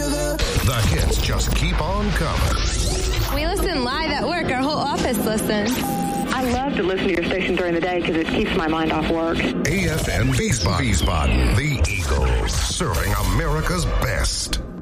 The hits just keep on coming. We listen live at work. Our whole office listens. I love to listen to your station during the day because it keeps my mind off work. AFM Wiesbaden, the Eagles, serving America's best.